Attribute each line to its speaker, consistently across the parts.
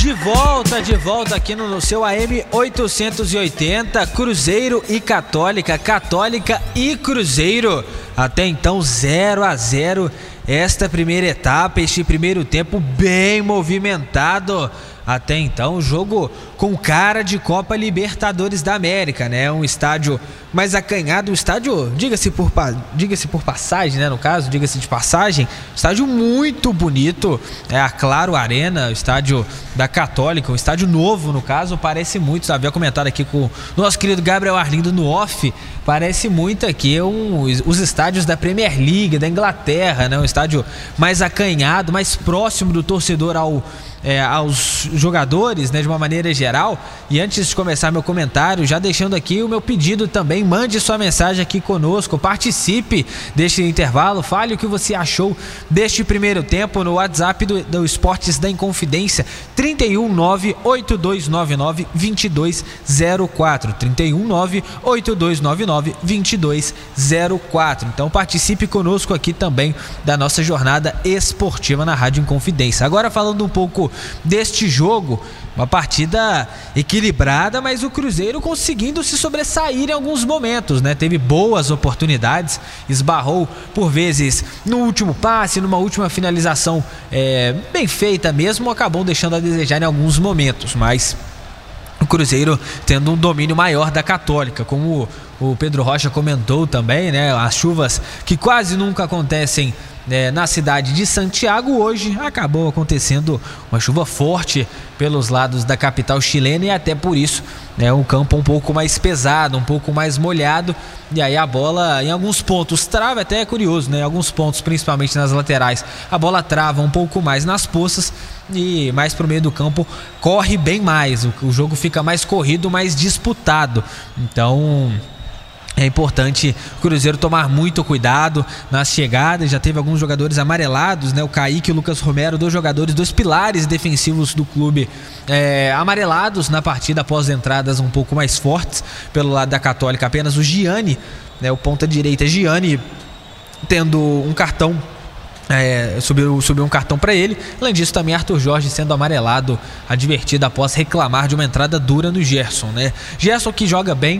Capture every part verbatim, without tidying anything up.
Speaker 1: De volta, de volta aqui no, no seu A M oitocentos e oitenta, Cruzeiro e Católica, Católica e Cruzeiro. Até então zero a zero esta primeira etapa, este primeiro tempo bem movimentado. Até então, jogo com cara de Copa Libertadores da América, né? Um estádio mais acanhado, um estádio, diga-se por, diga-se por passagem, né? No caso, diga-se de passagem, estádio muito bonito, é a Claro Arena, o estádio da Católica, um estádio novo, no caso, parece muito, havia comentado aqui com o nosso querido Gabriel Arlindo no off, parece muito aqui um, os estádios da Premier League, da Inglaterra, né? Um estádio mais acanhado, mais próximo do torcedor ao É, aos jogadores, né, de uma maneira geral. E antes de começar meu comentário, já deixando aqui o meu pedido também, mande sua mensagem aqui conosco, participe deste intervalo, fale o que você achou deste primeiro tempo no WhatsApp do, do Esportes da Inconfidência, trinta e um, nove oito dois nove nove, dois dois zero quatro, trinta e um, nove oito dois nove nove, dois dois zero quatro. Então participe conosco aqui também da nossa jornada esportiva na Rádio Inconfidência. Agora falando um pouco deste jogo, uma partida equilibrada, mas o Cruzeiro conseguindo se sobressair em alguns momentos, né? Teve boas oportunidades, esbarrou por vezes no último passe, numa última finalização é, bem feita mesmo, acabou deixando a desejar em alguns momentos, mas o Cruzeiro tendo um domínio maior da Católica, como o Pedro Rocha comentou também, né? As chuvas que quase nunca acontecem É, na cidade de Santiago, hoje acabou acontecendo uma chuva forte pelos lados da capital chilena e até por isso é né, um campo um pouco mais pesado, um pouco mais molhado, e aí a bola em alguns pontos trava, até é curioso, né? Em alguns pontos, principalmente nas laterais, a bola trava um pouco mais nas poças e mais pro meio do campo corre bem mais, o, o jogo fica mais corrido, mais disputado. Então é importante o Cruzeiro tomar muito cuidado nas chegadas. Já teve alguns jogadores amarelados, né? O Kaique e o Lucas Romero, dois jogadores, dois pilares defensivos do clube, é, amarelados na partida após entradas um pouco mais fortes pelo lado da Católica. Apenas o Gianni, né? O ponta direita Gianni, tendo um cartão, É, subiu, subiu um cartão para ele. Além disso, também Arthur Jorge sendo amarelado, advertido após reclamar de uma entrada dura no Gerson, né? Gerson que joga bem,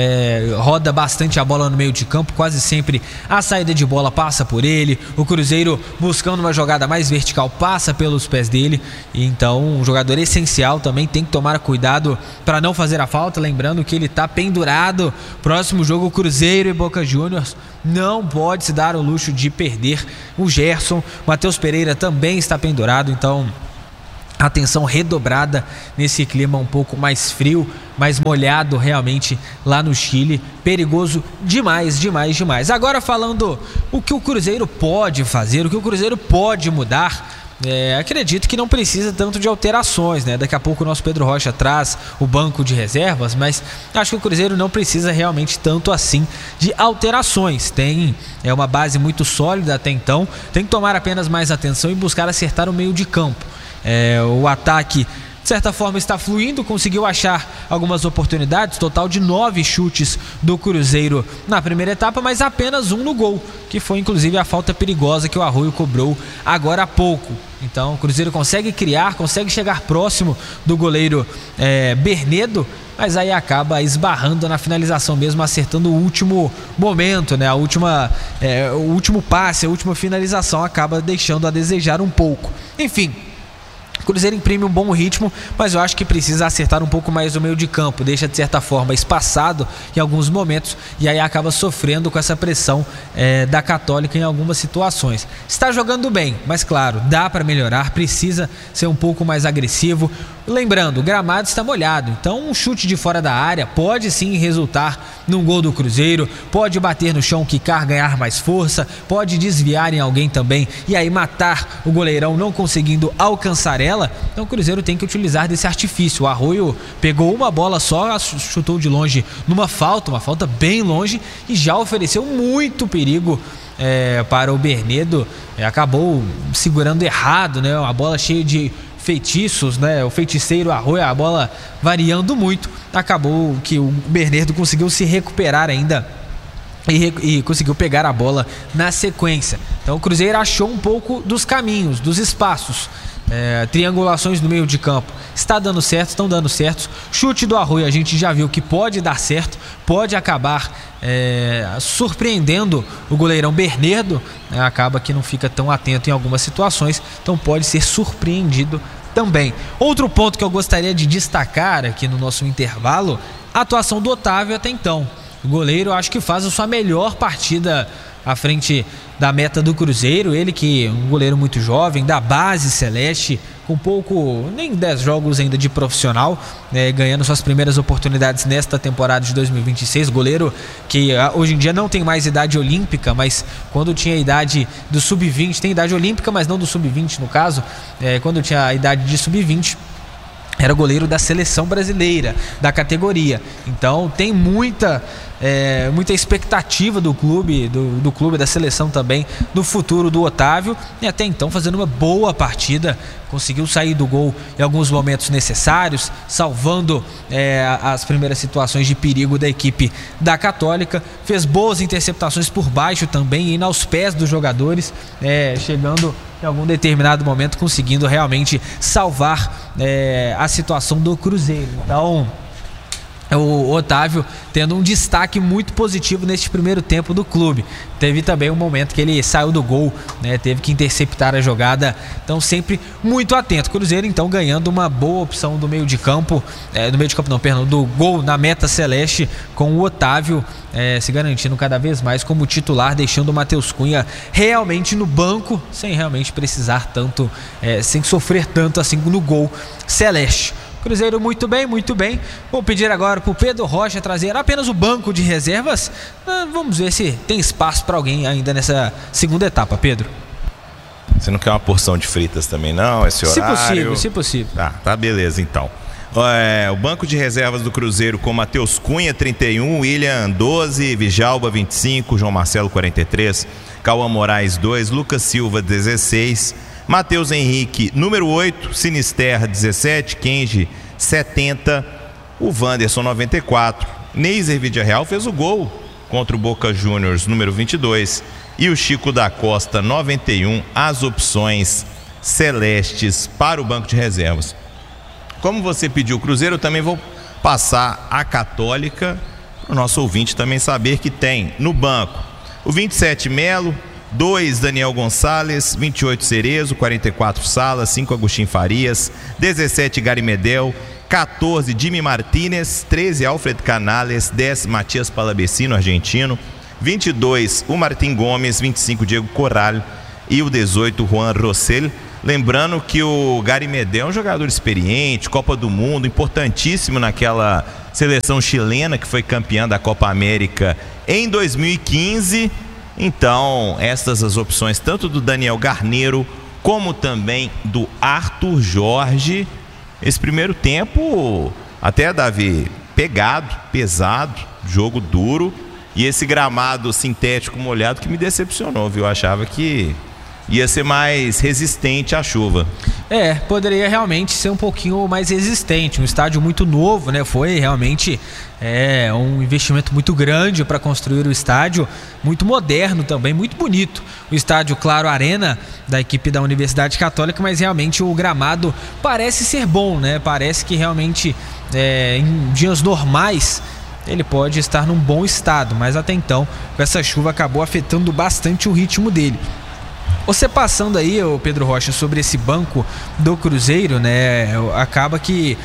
Speaker 1: é, roda bastante a bola no meio de campo, quase sempre a saída de bola passa por ele. O Cruzeiro buscando uma jogada mais vertical passa pelos pés dele. Então, um jogador essencial também, tem que tomar cuidado para não fazer a falta. Lembrando que ele está pendurado. Próximo jogo, Cruzeiro e Boca Juniors. Não pode se dar o luxo de perder o Gerson. Matheus Pereira também está pendurado, então atenção redobrada nesse clima um pouco mais frio, mais molhado realmente lá no Chile. Perigoso demais, demais, demais. Agora falando o que o Cruzeiro pode fazer, o que o Cruzeiro pode mudar. É, acredito que não precisa tanto de alterações, né? Daqui a pouco o nosso Pedro Rocha traz o banco de reservas, mas acho que o Cruzeiro não precisa realmente tanto assim de alterações. Tem é uma base muito sólida até então, tem que tomar apenas mais atenção e buscar acertar o meio de campo. É, o ataque de certa forma está fluindo, conseguiu achar algumas oportunidades, total de nove chutes do Cruzeiro na primeira etapa, mas apenas um no gol, que foi inclusive a falta perigosa que o Arroio cobrou agora há pouco. Então o Cruzeiro consegue criar, consegue chegar próximo do goleiro é, Bernedo, mas aí acaba esbarrando na finalização mesmo, acertando o último momento, né? A última, é, o último passe, a última finalização acaba deixando a desejar um pouco. Enfim, o Cruzeiro imprime um bom ritmo, mas eu acho que precisa acertar um pouco mais o meio de campo. Deixa de certa forma espaçado em alguns momentos e aí acaba sofrendo com essa pressão é, da Católica em algumas situações. Está jogando bem, mas claro, dá para melhorar, precisa ser um pouco mais agressivo. Lembrando, o gramado está molhado, então um chute de fora da área pode sim resultar num gol do Cruzeiro, pode bater no chão, quicar, ganhar mais força, pode desviar em alguém também e aí matar o goleirão não conseguindo alcançar ela. Então o Cruzeiro tem que utilizar desse artifício. O Arroio pegou uma bola só, chutou de longe numa falta, uma falta bem longe, e já ofereceu muito perigo é, para o Bernedo. É, acabou segurando errado, né? Uma bola cheia de feitiços, né? O feiticeiro Arroio, a bola variando muito. Acabou que o Bernedo conseguiu se recuperar ainda e, e conseguiu pegar a bola na sequência. Então o Cruzeiro achou um pouco dos caminhos, dos espaços, é, triangulações no meio de campo. está dando certo, estão dando certo. Chute do Arroio a gente já viu que pode dar certo, pode acabar é, surpreendendo o goleirão Bernedo, né? Acaba que não fica tão atento em algumas situações, então pode ser surpreendido também. Outro ponto que eu gostaria de destacar aqui no nosso intervalo, a atuação do Otávio até então. O goleiro acho que faz a sua melhor partida à frente da meta do Cruzeiro, ele que é um goleiro muito jovem, da base celeste, com pouco, nem dez jogos ainda de profissional, né, ganhando suas primeiras oportunidades nesta temporada de dois mil e vinte e seis, goleiro que hoje em dia não tem mais idade olímpica, mas quando tinha a idade do sub vinte, tem idade olímpica, mas não do sub vinte no caso, é, quando tinha a idade de sub vinte, era goleiro da seleção brasileira, da categoria. Então tem muita, é, muita expectativa do clube, do, do clube, da seleção também, do futuro do Otávio. E até então fazendo uma boa partida, conseguiu sair do gol em alguns momentos necessários, salvando é, as primeiras situações de perigo da equipe da Católica. Fez boas interceptações por baixo também, indo aos pés dos jogadores, é, chegando em algum determinado momento, conseguindo realmente salvar é, a situação do Cruzeiro. Então, o Otávio tendo um destaque muito positivo neste primeiro tempo do clube. Teve também um momento que ele saiu do gol, né, teve que interceptar a jogada, então sempre muito atento. Cruzeiro então ganhando uma boa opção do meio de campo, é, do meio de campo não, perdão, do gol na meta celeste, com o Otávio é, se garantindo cada vez mais como titular, deixando o Matheus Cunha realmente no banco, sem realmente precisar tanto, é, sem sofrer tanto assim no gol celeste. Cruzeiro muito bem, muito bem. Vou pedir agora para o Pedro Rocha trazer apenas o banco de reservas. Vamos ver se tem espaço para alguém ainda nessa segunda etapa, Pedro.
Speaker 2: Você não quer uma porção de fritas também não, esse horário?
Speaker 1: Se possível, se possível.
Speaker 2: Tá, tá beleza então. É, o banco de reservas do Cruzeiro com Matheus Cunha, trinta e um, William, doze, Vijalba, vinte e cinco, João Marcelo, quarenta e três, Cauã Moraes, dois, Lucas Silva, dezesseis, Matheus Henrique, número oito, Sinisterra, dezessete, Kenji, setenta, o Wanderson, noventa e quatro, Neiser Vidiarreal fez o gol contra o Boca Juniors, número vinte e dois, e o Chico da Costa, noventa e um, as opções celestes para o banco de reservas. Como você pediu o Cruzeiro, eu também vou passar a Católica para o nosso ouvinte também saber que tem no banco o vinte e sete, Melo, dois, Daniel Gonçalves, vinte e oito, Cerezo, quarenta e quatro, Salas, cinco, Agostinho Farias, dezessete, Gary Medel, quatorze, Jimmy Martínez, treze, Alfred Canales, dez, Matias Palabecino, argentino, vinte e dois, o Martim Gomes, vinte e cinco, Diego Corralho e o dezoito, Juan Rossell. Lembrando que o Gary Medel é um jogador experiente, Copa do Mundo, importantíssimo naquela seleção chilena que foi campeã da Copa América em dois mil e quinze. Então, estas as opções tanto do Daniel Garneiro como também do Arthur Jorge. Esse primeiro tempo, até, Davi, pegado, pesado, jogo duro, e esse gramado sintético molhado que me decepcionou, viu? Eu achava que ia ser mais resistente à chuva.
Speaker 1: É, poderia realmente ser um pouquinho mais resistente, um estádio muito novo, né? Foi realmente é, um investimento muito grande para construir o estádio, muito moderno também, muito bonito. O estádio Claro Arena, da equipe da Universidade Católica, mas realmente o gramado parece ser bom, né? Parece que realmente é, em dias normais ele pode estar num bom estado, mas até então, com essa chuva, acabou afetando bastante o ritmo dele. Você passando aí, ô Pedro Rocha, sobre esse banco do Cruzeiro, né? Acaba que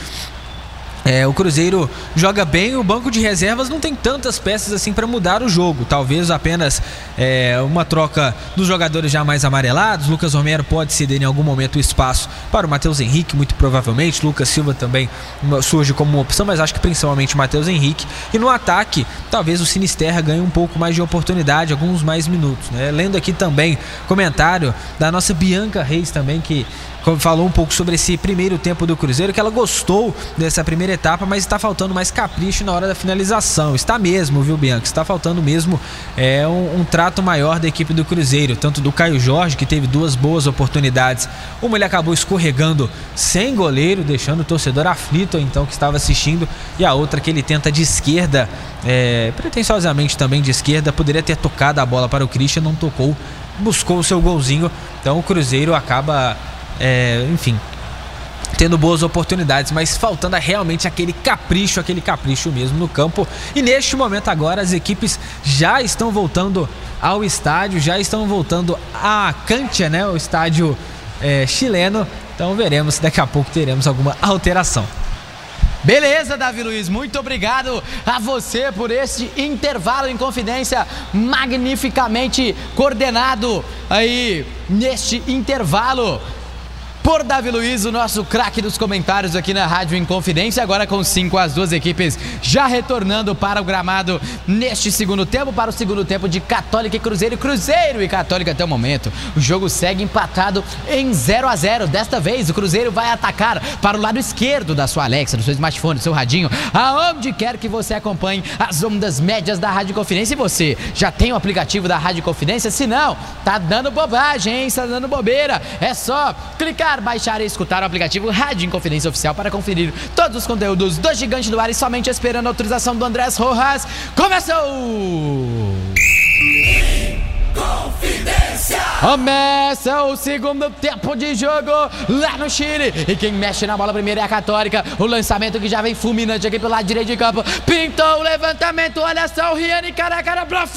Speaker 1: é, o Cruzeiro joga bem, o banco de reservas não tem tantas peças assim para mudar o jogo. Talvez apenas é, uma troca dos jogadores já mais amarelados. Lucas Romero pode ceder em algum momento o espaço para o Matheus Henrique, muito provavelmente. Lucas Silva também surge como uma opção, mas acho que principalmente o Matheus Henrique. E no ataque, talvez o Sinisterra ganhe um pouco mais de oportunidade, alguns mais minutos, né? Lendo aqui também comentário da nossa Bianca Reis também, que falou um pouco sobre esse primeiro tempo do Cruzeiro, que ela gostou dessa primeira etapa, mas está faltando mais capricho na hora da finalização. Está mesmo, viu, Bianca? Está faltando mesmo é, um, um trato maior da equipe do Cruzeiro, tanto do Caio Jorge, que teve duas boas oportunidades. Uma ele acabou escorregando sem goleiro, deixando o torcedor aflito, então, que estava assistindo, e a outra que ele tenta de esquerda, é, pretensiosamente também de esquerda, poderia ter tocado a bola para o Christian, não tocou, buscou o seu golzinho. Então o Cruzeiro acaba... É, enfim, tendo boas oportunidades, mas faltando realmente aquele capricho, aquele capricho mesmo no campo. E neste momento agora as equipes já estão voltando ao estádio, já estão voltando à Cancha, né, o estádio é, chileno. Então veremos se daqui a pouco teremos alguma alteração.
Speaker 3: Beleza, Davi Luiz, muito obrigado a você por este intervalo em confidência magnificamente coordenado aí neste intervalo por Davi Luiz, o nosso craque dos comentários aqui na Rádio Inconfidência. Agora com cinco, as duas equipes já retornando para o gramado neste segundo tempo, para o segundo tempo de Católica e Cruzeiro. Cruzeiro e Católica até o momento. O jogo segue empatado em zero a zero. Desta vez o Cruzeiro vai atacar para o lado esquerdo da sua Alexa, do seu smartphone, do seu radinho, aonde quer que você acompanhe as ondas médias da Rádio Inconfidência. E você já tem o aplicativo da Rádio Inconfidência? Se não, tá dando bobagem, hein? Tá dando bobeira. É só clicar, baixar e escutar o aplicativo Rádio Inconfidência Oficial para conferir todos os conteúdos do Gigante do Ar, e somente esperando a autorização do Andrés Rojas. Começou! Confidência! Começa o segundo tempo de jogo lá no Chile, e quem mexe na bola primeiro é a Católica. O lançamento que já vem fulminante aqui pelo lado direito de campo, pintou o levantamento, olha só o Riani, cara a cara pra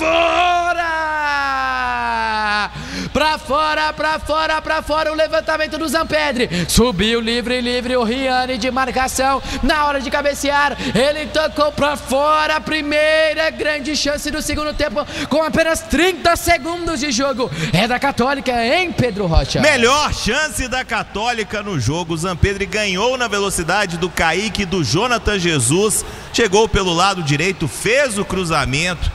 Speaker 3: fora! Pra fora, pra fora, pra fora, o levantamento do Zampedri, subiu livre, livre o Riani de marcação, na hora de cabecear, ele tocou pra fora, a primeira grande chance do segundo tempo, com apenas trinta segundos de jogo, é da Católica, hein, Pedro Rocha?
Speaker 2: Melhor chance da Católica no jogo. O Zampedri ganhou na velocidade do Kaique e do Jonathan Jesus, chegou pelo lado direito, fez o cruzamento.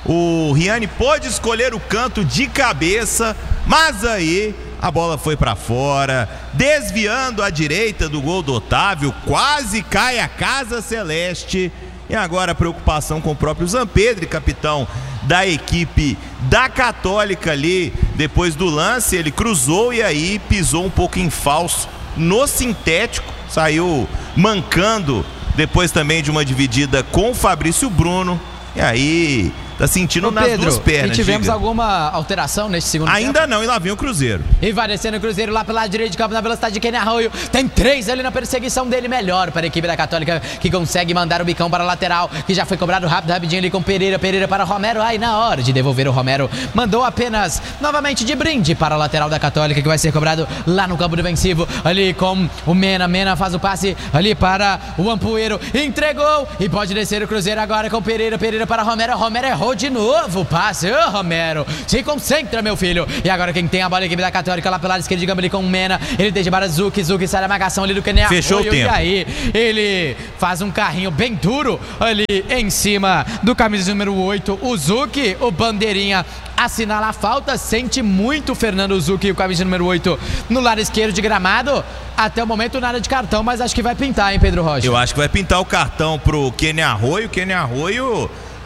Speaker 2: O Riani pôde escolher o canto de cabeça, mas aí a bola foi para fora, desviando à direita do gol do Otávio, quase cai a Casa Celeste. E agora a preocupação com o próprio Zampedri, capitão da equipe da Católica ali. Depois do lance, ele cruzou e aí pisou um pouco em falso no sintético, saiu mancando depois também de uma dividida com o Fabrício Bruno. E aí tá sentindo
Speaker 3: Ô,
Speaker 2: nas
Speaker 3: Pedro,
Speaker 2: duas pernas.
Speaker 3: E tivemos
Speaker 2: diga.
Speaker 3: alguma alteração neste segundo
Speaker 2: Ainda
Speaker 3: tempo?
Speaker 2: não, e lá vem o Cruzeiro.
Speaker 3: E vai descendo o Cruzeiro lá pelo lado direito de campo, na velocidade de Kenny Arroio. Tem três ali na perseguição dele, melhor para a equipe da Católica, que consegue mandar o bicão para a lateral, que já foi cobrado rápido, rapidinho ali com Pereira, Pereira para Romero. Aí na hora de devolver o Romero, mandou apenas novamente de brinde para a lateral da Católica, que vai ser cobrado lá no campo defensivo, ali com o Mena. Mena faz o passe ali para o Ampuero, entregou e pode descer o Cruzeiro agora com Pereira, Pereira para Romero. Romero errou de novo passe, ô Romero, se concentra, meu filho. E agora quem tem a bola é a equipe da Católica lá pelo lado esquerdo de campo ali com o Mena, ele deixa para Zuki, Zuki sai da marcação ali do Kenny Arroio.
Speaker 2: Fechou o tempo.
Speaker 3: E aí ele faz um carrinho bem duro ali em cima do camisa número oito, o Zuki. O bandeirinha assinala a falta, sente muito o Fernando Zuki, o camisa número oito, no lado esquerdo de gramado. Até o momento nada de cartão, mas acho que vai pintar, hein, Pedro Rocha?
Speaker 2: Eu acho que vai pintar o cartão pro Kenny Arroio. Kenny Arroio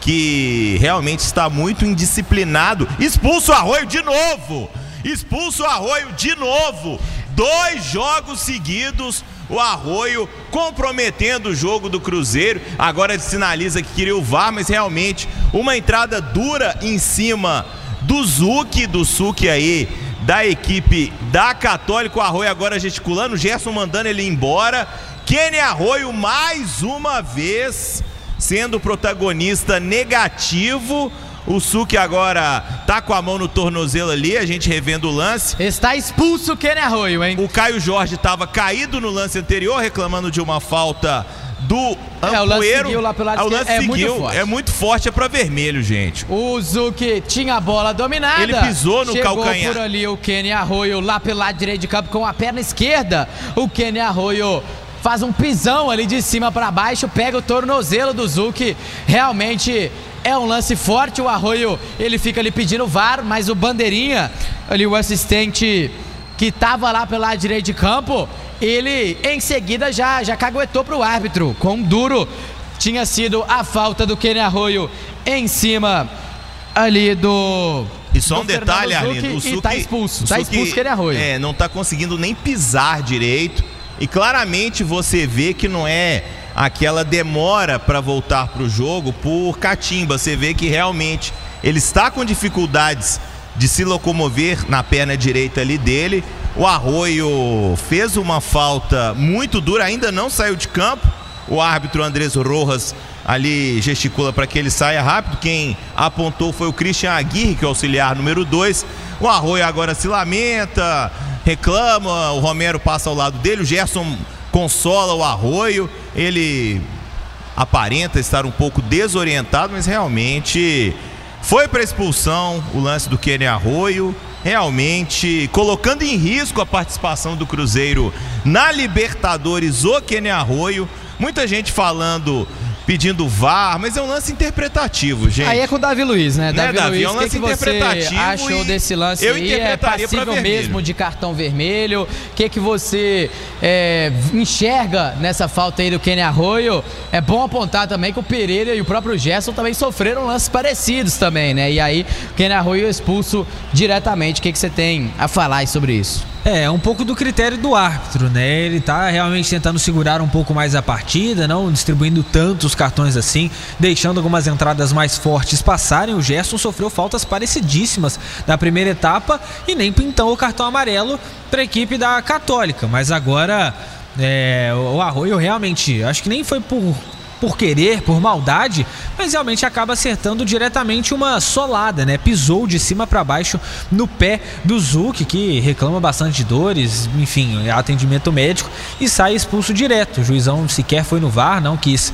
Speaker 2: que realmente está muito indisciplinado. Expulso o Arroio de novo! Expulso o Arroio de novo! Dois jogos seguidos, o Arroio comprometendo o jogo do Cruzeiro. Agora ele sinaliza que queria o V A R, mas realmente uma entrada dura em cima do Zuki, do Suki aí, da equipe da Católica. O Arroio agora gesticulando, o Gerson mandando ele embora. Kenny Arroio mais uma vez sendo protagonista negativo. O Suki agora tá com a mão no tornozelo ali, a gente revendo o lance.
Speaker 3: Está expulso o Kenny Arroio, hein?
Speaker 2: O Caio Jorge estava caído no lance anterior, reclamando de uma falta do
Speaker 3: É, o lance seguiu lá pelo lado
Speaker 2: Ah, o lance
Speaker 3: é
Speaker 2: seguiu,
Speaker 3: muito forte.
Speaker 2: é muito forte, é pra vermelho, gente.
Speaker 3: O Zuki tinha a bola dominada.
Speaker 2: Ele pisou no
Speaker 3: Chegou
Speaker 2: calcanhar.
Speaker 3: por ali o Kenny Arroio lá pelo lado direito de campo com a perna esquerda. O Kenny Arroio faz um pisão ali de cima para baixo, pega o tornozelo do Zuki. Realmente é um lance forte. O Arroio, ele fica ali pedindo o V A R, mas o bandeirinha, ali o assistente que tava lá pelo lado direito de campo, ele em seguida já, já caguetou pro árbitro, com duro. Tinha sido a falta do Kenny Arroio em cima ali do...
Speaker 2: E só um detalhe, Arlindo,
Speaker 3: o Suki, e tá expulso, tá expulso o Kenny Arroio.
Speaker 2: É, não tá conseguindo nem pisar direito. E claramente você vê que não é aquela demora para voltar para o jogo por catimba. Você vê que realmente ele está com dificuldades de se locomover na perna direita ali dele. O Arroio fez uma falta muito dura, ainda não saiu de campo. O árbitro Andrés Rojas ali gesticula para que ele saia rápido. Quem apontou foi o Christian Aguirre, que é o auxiliar número dois. O Arroio agora se lamenta, reclama, o Romero passa ao lado dele, o Gerson consola o Arroio. Ele aparenta estar um pouco desorientado, mas realmente foi para expulsão o lance do Kenny Arroio, realmente colocando em risco a participação do Cruzeiro na Libertadores, o Kenny Arroio. Muita gente falando, pedindo V A R, mas é um lance interpretativo, gente.
Speaker 3: Aí é com o Davi Luiz, né? Davi,
Speaker 2: né, Davi?
Speaker 3: Luiz,
Speaker 2: é um lance
Speaker 3: que que
Speaker 2: interpretativo.
Speaker 3: Você achou desse lance
Speaker 2: eu
Speaker 3: aí? É passível mesmo de cartão vermelho? O que, que você é, enxerga nessa falta aí do Kenny Arroio? É bom apontar também que o Pereira e o próprio Gerson também sofreram lances parecidos também, né? E aí, o Kenny Arroio expulso diretamente. O que, que você tem a falar sobre isso?
Speaker 1: É, um pouco do critério do árbitro, né? Ele tá realmente tentando segurar um pouco mais a partida, não distribuindo tantos cartões assim, deixando algumas entradas mais fortes passarem. O Gerson sofreu faltas parecidíssimas na primeira etapa e nem pintou o cartão amarelo para a equipe da Católica. Mas agora é, o Arroio realmente, acho que nem foi por... por querer, por maldade, mas realmente acaba acertando diretamente uma solada, né? Pisou de cima para baixo no pé do Zuc, que reclama bastante de dores, enfim, atendimento médico, e sai expulso direto. O juizão sequer foi no V A R, não quis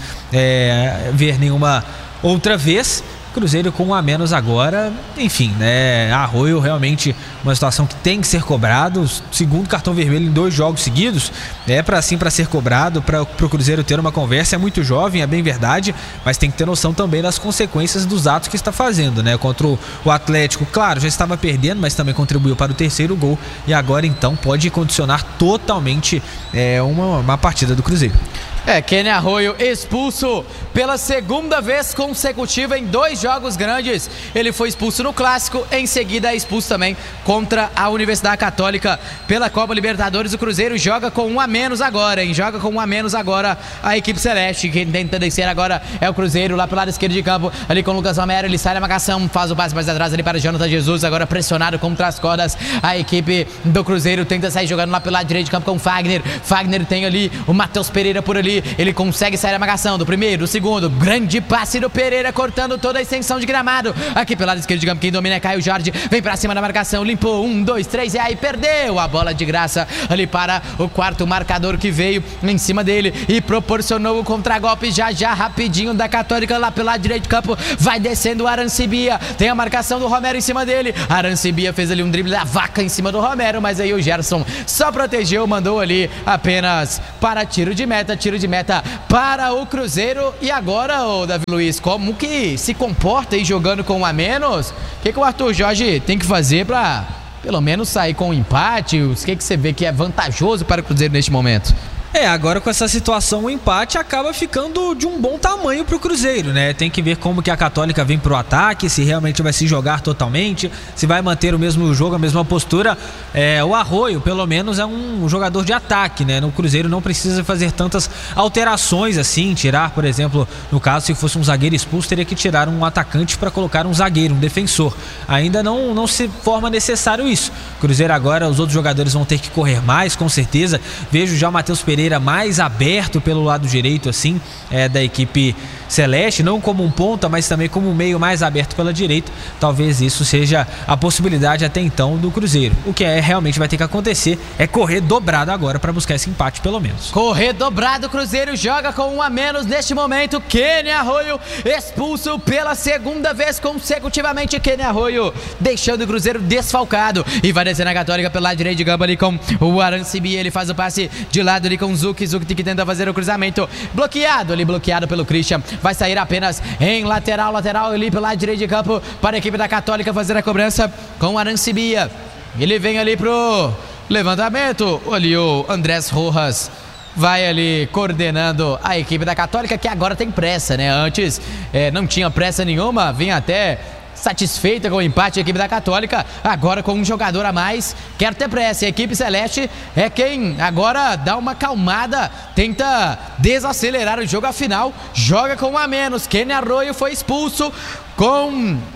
Speaker 1: é, ver nenhuma outra vez. Cruzeiro com um a menos agora, enfim, né? Arroio realmente uma situação que tem que ser cobrado. Segundo cartão vermelho em dois jogos seguidos, é para assim para ser cobrado, para o Cruzeiro ter uma conversa. É muito jovem, é bem verdade, mas tem que ter noção também das consequências dos atos que está fazendo, né? Contra o, o Atlético, claro, já estava perdendo, mas também contribuiu para o terceiro gol e agora então pode condicionar totalmente é, uma, uma partida do Cruzeiro.
Speaker 3: É, Kenny Arroio expulso pela segunda vez consecutiva em dois jogos grandes. Ele foi expulso no Clássico, em seguida é expulso também contra a Universidade Católica pela Copa Libertadores. O Cruzeiro joga com um a menos agora, hein? Joga com um a menos agora a equipe celeste. Quem tenta descer agora é o Cruzeiro, lá pelo lado esquerdo de campo, ali com o Lucas Romero. Ele sai na marcação, faz o passe mais atrás ali para Jonathan Jesus, agora pressionado contra as cordas. A equipe do Cruzeiro tenta sair jogando lá pelo lado direito de campo com o Fagner. Fagner tem ali o Matheus Pereira por ali. Ele consegue sair da marcação do primeiro, do segundo. Grande passe do Pereira, cortando toda a extensão de gramado. Aqui pelo lado esquerdo de campo, quem domina é Caio Jorge. Vem pra cima da marcação, limpou. Um, dois, três, e aí perdeu a bola de graça ali para o quarto marcador que veio em cima dele e proporcionou o contragolpe já já rapidinho da Católica lá pelo lado direito de campo. Vai descendo o Arancibia. Tem a marcação do Romero em cima dele. Arancibia fez ali um drible da vaca em cima do Romero, mas aí o Gerson só protegeu, mandou ali apenas para tiro de meta. Tiro de meta para o Cruzeiro. E agora, o Davi Luiz, como que se comporta aí jogando com um a menos? O que, que o Arthur Jorge tem que fazer para pelo menos sair com um empate? O que, que você vê que é vantajoso para o Cruzeiro neste momento?
Speaker 1: É, agora com essa situação o empate acaba ficando de um bom tamanho pro Cruzeiro, né? Tem que ver como que a Católica vem pro ataque, se realmente vai se jogar totalmente, se vai manter o mesmo jogo, a mesma postura. É, o Arroio, pelo menos, é um jogador de ataque, né? No Cruzeiro não precisa fazer tantas alterações assim, tirar, por exemplo, no caso, se fosse um zagueiro expulso, teria que tirar um atacante para colocar um zagueiro, um defensor. Ainda não, não se forma necessário isso. Cruzeiro agora, os outros jogadores vão ter que correr mais, com certeza. Vejo já o Matheus Pereira mais aberto pelo lado direito assim é, da equipe celeste, não como um ponta, mas também como um meio mais aberto pela direita. Talvez isso seja a possibilidade até então do Cruzeiro. O que é, realmente vai ter que acontecer é correr dobrado agora para buscar esse empate pelo menos.
Speaker 3: Correr dobrado, o Cruzeiro joga com um a menos neste momento. Kenny Arroio expulso pela segunda vez consecutivamente. Kenny Arroio deixando o Cruzeiro desfalcado e vai descer na Católica pelo lado direito de campo ali com o Arancibia. Ele faz o passe de lado ali com o Zuc. Zuc que tenta fazer o cruzamento, bloqueado ali, bloqueado pelo Christian. Vai sair apenas em lateral, lateral ali pelo lado direito de campo para a equipe da Católica fazer a cobrança com o Arancibia. Ele vem ali pro levantamento, ali o Andrés Rojas vai ali coordenando a equipe da Católica, que agora tem pressa, né? Antes é, não tinha pressa nenhuma, vinha até satisfeita com o empate a equipe da Católica. Agora com um jogador a mais, quer ter pressa. A equipe celeste é quem agora dá uma acalmada, tenta desacelerar o jogo. Afinal, joga com um a menos. Kenny Arroio foi expulso com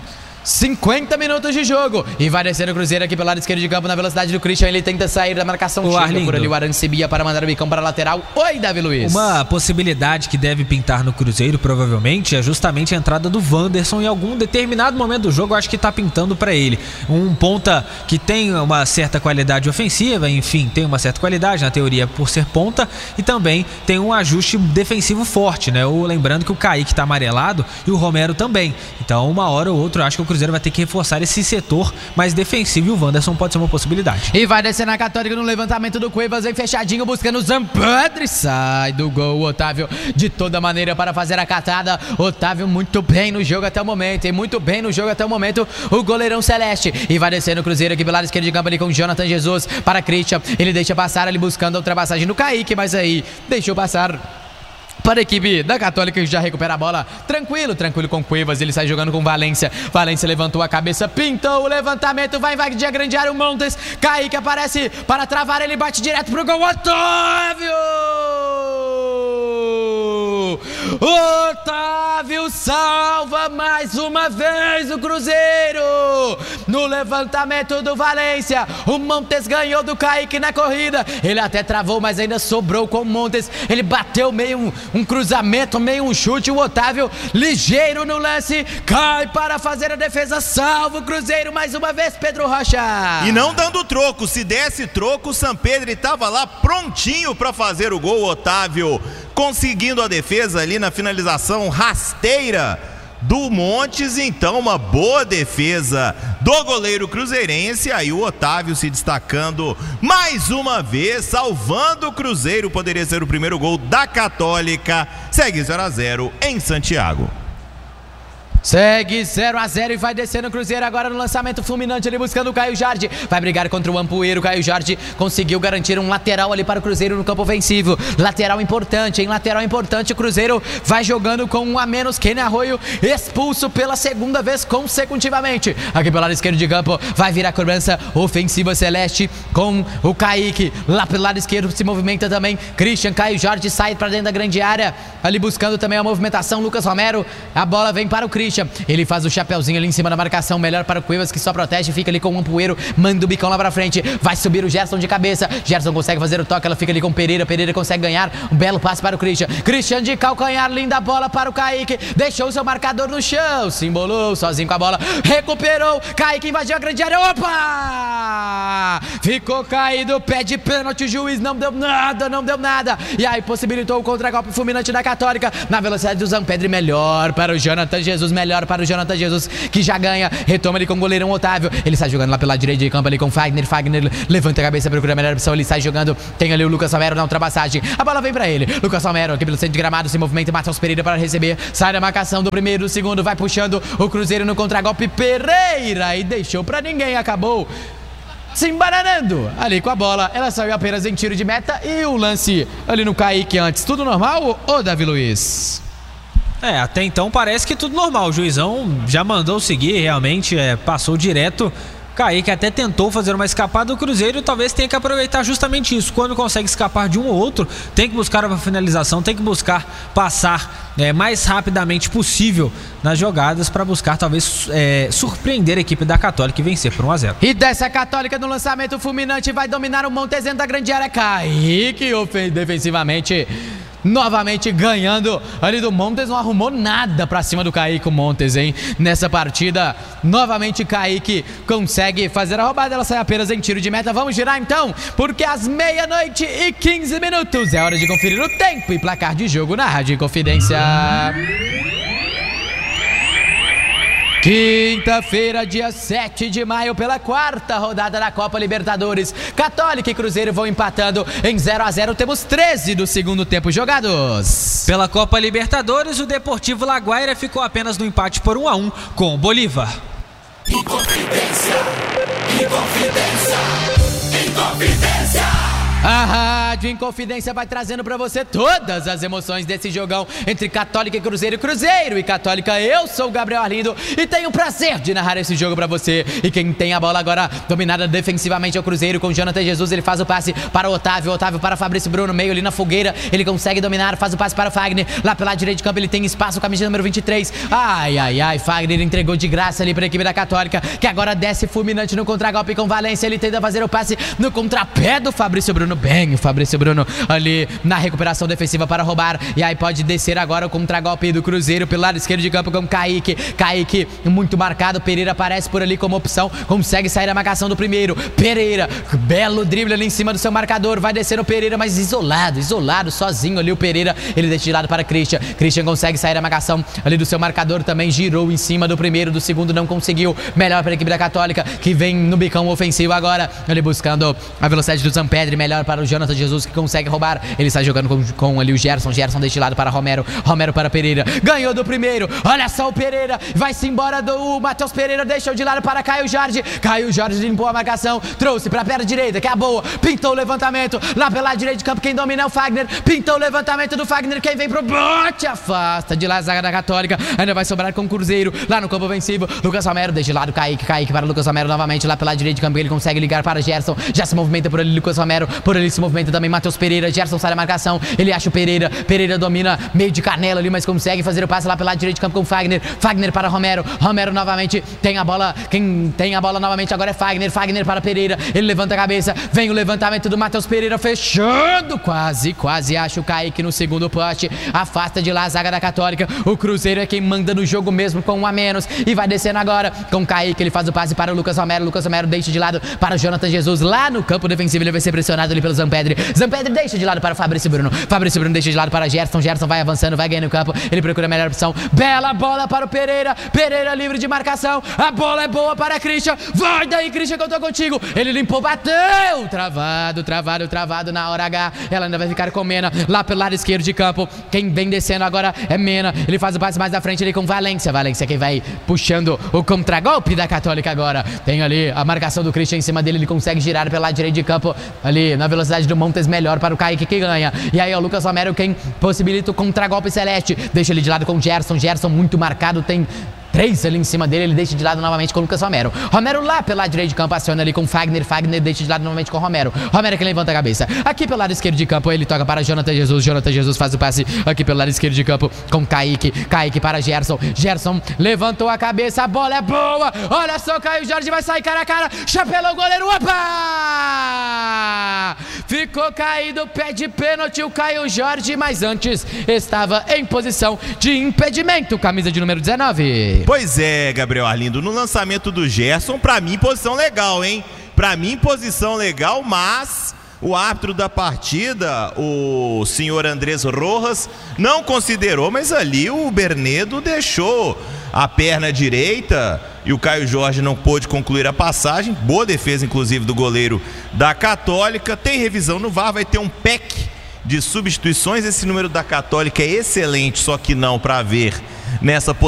Speaker 3: cinquenta minutos de jogo. E vai descendo o Cruzeiro aqui pelo lado esquerdo de campo na velocidade do Christian. Ele tenta sair da marcação.
Speaker 1: O
Speaker 3: Chega
Speaker 1: Arlindo.
Speaker 3: por ali o Arancibia para mandar o bicão para a lateral. Oi, Davi Luiz.
Speaker 1: Uma possibilidade que deve pintar no Cruzeiro, provavelmente, é justamente a entrada do Wanderson em algum determinado momento do jogo. Eu acho que tá pintando para ele. Um ponta que tem uma certa qualidade ofensiva, enfim, tem uma certa qualidade na teoria por ser ponta, e também tem um ajuste defensivo forte, né? O, lembrando que o Kaique tá amarelado e o Romero também. Então, uma hora ou outra, eu acho que o Cruzeiro vai ter que reforçar esse setor mais defensivo e o Wanderson pode ser uma possibilidade.
Speaker 3: E vai descer na Católica no levantamento do Cuevas, vem fechadinho buscando o Zampedri, sai do gol o Otávio de toda maneira para fazer a catada. Otávio muito bem no jogo até o momento, e muito bem no jogo até o momento o goleirão celeste. E vai descendo o Cruzeiro aqui pelo lado esquerdo de campo ali com o Jonathan Jesus para Christian, ele deixa passar ali buscando a ultrapassagem do Kaique, mas aí deixou passar para a equipe da Católica, que já recupera a bola. Tranquilo, tranquilo com Cuevas. Ele sai jogando com Valência. Valência levantou a cabeça, pintou o levantamento. Vai invadir a grande área o Montes. Kaique aparece para travar. Ele bate direto pro gol. Otávio! Otávio salva mais uma vez o Cruzeiro. No levantamento do Valência. O Montes ganhou do Kaique na corrida. Ele até travou, mas ainda sobrou com o Montes. Ele bateu meio um, um cruzamento, meio um chute. O Otávio, ligeiro no lance, cai para fazer a defesa. Salva o Cruzeiro mais uma vez, Pedro Rocha.
Speaker 2: E não dando troco. Se desse troco, o Sampedri estava lá prontinho para fazer o gol. O Otávio conseguindo a defesa ali na finalização rasteira do Montes. Então uma boa defesa do goleiro cruzeirense. Aí o Otávio se destacando mais uma vez, salvando o Cruzeiro. Poderia ser o primeiro gol da Católica. Segue zero a zero em Santiago.
Speaker 3: Segue zero a zero e vai descendo o Cruzeiro agora no lançamento fulminante ali buscando o Caio Jardim. Vai brigar contra o Ampoeiro. Caio Jardim conseguiu garantir um lateral ali para o Cruzeiro no campo ofensivo. Lateral importante, hein? Lateral importante. O Cruzeiro vai jogando com um a menos. Kenny Arroio expulso pela segunda vez consecutivamente. Aqui pelo lado esquerdo de campo vai vir a cobrança ofensiva celeste com o Kaique. Lá pelo lado esquerdo se movimenta também Christian. Caio Jardim sai para dentro da grande área. Ali buscando também a movimentação Lucas Romero. A bola vem para o Christian. Ele faz o chapeuzinho ali em cima da marcação. Melhor para o Cuevas, que só protege. Fica ali com o Ampoeiro. Manda o bicão lá pra frente. Vai subir o Gerson de cabeça. Gerson consegue fazer o toque. Ela fica ali com o Pereira. Pereira consegue ganhar. Um belo passe para o Christian. Christian de calcanhar. Linda bola para o Kaique. Deixou o seu marcador no chão. Se embolou sozinho com a bola. Recuperou. Kaique invadiu a grande área. Opa! Ficou caído. Pede pênalti. O juiz não deu nada. Não deu nada. E aí possibilitou o contra-golpe fulminante da Católica. Na velocidade do Zampedri. Melhor para o Jonathan Jesus. Melhor para o Jonathan Jesus, que já ganha. Retoma ele com o goleirão Otávio. Ele sai jogando lá pela direita de campo ali com Fagner. Fagner levanta a cabeça, procura a melhor opção. Ele sai jogando. Tem ali o Lucas Romero na ultrapassagem. A bola vem pra ele. Lucas Romero aqui pelo centro de gramado. Se movimenta. Matheus Pereira para receber. Sai da marcação do primeiro, do segundo. Vai puxando o Cruzeiro no contragolpe. Pereira. E deixou pra ninguém. Acabou se embananando ali com a bola. Ela saiu apenas em tiro de meta. E o lance ali no Kaique antes. Tudo normal, ô Davi Luiz?
Speaker 1: É, até então parece que tudo normal. O juizão já mandou seguir, realmente é, passou direto. Kaique até tentou fazer uma escapada do Cruzeiro e talvez tenha que aproveitar justamente isso. Quando consegue escapar de um ou outro, tem que buscar uma finalização, tem que buscar passar é, mais rapidamente possível nas jogadas para buscar talvez é, surpreender a equipe da Católica e vencer por um a zero.
Speaker 3: E dessa Católica no lançamento fulminante vai dominar o Montes dentro da grande área. Kaique defensivamente novamente ganhando ali do Montes. Não arrumou nada pra cima do Kaique, o Montes, hein? Nessa partida, novamente Kaique consegue fazer a roubada. Ela sai apenas em tiro de meta. Vamos girar então, porque às meia-noite e quinze minutos é hora de conferir o tempo e placar de jogo na Rádio Inconfidência. Quinta-feira, dia sete de maio, pela quarta rodada da Copa Libertadores. Católica e Cruzeiro vão empatando em zero a zero. Temos treze do segundo tempo jogados.
Speaker 1: Pela Copa Libertadores, o Deportivo Laguaira ficou apenas no empate por um a um com o Bolívar.
Speaker 4: Inconfidência, Inconfidência, Inconfidência.
Speaker 3: A Rádio Inconfidência vai trazendo pra você todas as emoções desse jogão entre Católica e Cruzeiro, Cruzeiro e Católica. Eu sou o Gabriel Arlindo e tenho o prazer de narrar esse jogo pra você. E quem tem a bola agora dominada defensivamente é o Cruzeiro com Jonathan Jesus. Ele faz o passe para o Otávio, Otávio para Fabrício Bruno, meio ali na fogueira. Ele consegue dominar, faz o passe para o Fagner. Lá pela direita de campo ele tem espaço, camisa número vinte e três. Ai, ai, ai, Fagner entregou de graça ali pra equipe da Católica, que agora desce fulminante no contragolpe com Valência. Ele tenta fazer o passe no contrapé do Fabrício Bruno. Bem, o Fabrício Bruno ali na recuperação defensiva para roubar. E aí pode descer agora o contragolpe do Cruzeiro pelo lado esquerdo de campo com Kaique. Kaique muito marcado. Pereira aparece por ali como opção. Consegue sair a marcação do primeiro. Pereira, belo drible ali em cima do seu marcador. Vai descer o Pereira, mas isolado, isolado, sozinho ali o Pereira. Ele deixa de lado para Christian. Christian consegue sair a marcação ali do seu marcador também. Girou em cima do primeiro, do segundo não conseguiu. Melhor para a equipe da Católica, que vem no bicão ofensivo agora. Ele buscando a velocidade do Zampedri. Melhor para o Jonathan Jesus, que consegue roubar. Ele está jogando com, com ali o Gerson. Gerson deixa de lado para Romero. Romero para Pereira. Ganhou do primeiro. Olha só o Pereira. Vai-se embora do Matheus Pereira. Deixou de lado para Caio Jorge. Caio Jorge limpou a marcação. Trouxe para a perna direita, que é a boa. Pintou o levantamento. Lá pela direita de campo, quem domina é o Fagner. Pintou o levantamento do Fagner. Quem vem pro bote afasta de lá a zaga da Católica. Ainda vai sobrar com o Cruzeiro. Lá no campo ofensivo. Lucas Romero deixa de lado Kaique. Kaique para Lucas Romero novamente. Lá pela direita de campo, ele consegue ligar para Gerson. Já se movimenta por ali Lucas Romero. Por ali se movimenta também Matheus Pereira. Gerson sai da marcação. Ele acha o Pereira. Pereira domina meio de canela ali, mas consegue fazer o passe lá pela direita de campo com Fagner. Fagner para Romero. Romero novamente tem a bola. Quem tem a bola novamente agora é Fagner. Fagner para Pereira. Ele levanta a cabeça. Vem o levantamento do Matheus Pereira fechando. Quase, quase acha o Kaique no segundo poste. Afasta de lá a zaga da Católica. O Cruzeiro é quem manda no jogo mesmo com um a menos. E vai descendo agora com Kaique. Ele faz o passe para o Lucas Romero. Lucas Romero deixa de lado para o Jonathan Jesus. Lá no campo defensivo ele vai ser pressionado ali pelo Zampedri. Zampedri deixa de lado para o Fabrício Bruno. Fabrício Bruno deixa de lado para Gerson. Gerson vai avançando, vai ganhando o campo. Ele procura a melhor opção. Bela bola para o Pereira. Pereira livre de marcação. A bola é boa para Christian. Vai daí, Christian, que eu tô contigo. Ele limpou, bateu. Travado, travado, travado na hora H. Ela ainda vai ficar com Mena lá pelo lado esquerdo de campo. Quem vem descendo agora é Mena. Ele faz o passe mais à frente ali com Valência. Valência quem vai puxando o contragolpe da Católica agora. Tem ali a marcação do Christian em cima dele. Ele consegue girar pelo lado direito de campo. Ali na velocidade do Montes, melhor para o Kaique que ganha. E aí é o Lucas Romero quem possibilita o contragolpe celeste. Deixa ele de lado com o Gerson. Gerson muito marcado, tem três ali em cima dele, ele deixa de lado novamente com o Lucas Romero. Romero lá pelo lado direito de campo, aciona ali com Fagner. Fagner deixa de lado novamente com o Romero. Romero que levanta a cabeça. Aqui pelo lado esquerdo de campo, ele toca para Jonathan Jesus. Jonathan Jesus faz o passe aqui pelo lado esquerdo de campo com Kaique. Kaique para Gerson. Gerson levantou a cabeça, a bola é boa. Olha só, Caio Jorge vai sair cara a cara. Chapelou o goleiro. Opa! Ficou caído, pede pênalti o Caio Jorge, mas antes estava em posição de impedimento, camisa de número dezenove.
Speaker 2: Pois é, Gabriel Arlindo, no lançamento do Gerson, pra mim, posição legal, hein? Pra mim, posição legal, mas o árbitro da partida, o senhor Andrés Rojas, não considerou, mas ali o Bernedo deixou a perna direita e o Caio Jorge não pôde concluir a passagem. Boa defesa, inclusive, do goleiro da Católica. Tem revisão no V A R, vai ter um P E C de substituições. Esse número da Católica é excelente, só que não para ver nessa posição.